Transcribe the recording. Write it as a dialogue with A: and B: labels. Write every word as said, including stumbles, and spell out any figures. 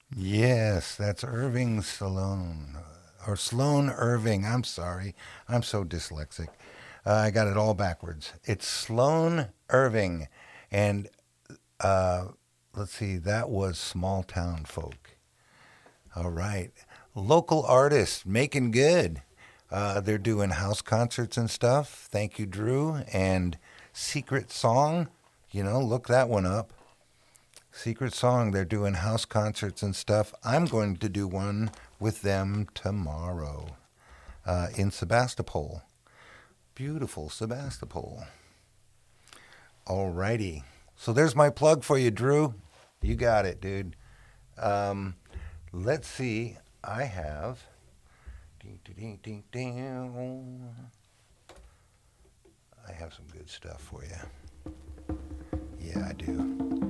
A: Yes, that's Irving Sloan. Or Sloan Irving. I'm sorry. I'm so dyslexic. Uh, I got it all backwards. It's Sloan Irving. And uh, let's see, that was Small Town Folk. All right. Local artists making good. Uh, they're doing house concerts and stuff. Thank you, Drew. And Secret Song, you know, look that one up. Secret Song, they're doing house concerts and stuff. I'm going to do one with them tomorrow uh, in Sebastopol. Beautiful Sebastopol. All righty. So there's my plug for you, Drew. You got it, dude. Um, let's see. I have. Ding, ding, ding, ding. I have some good stuff for you. Yeah, I do.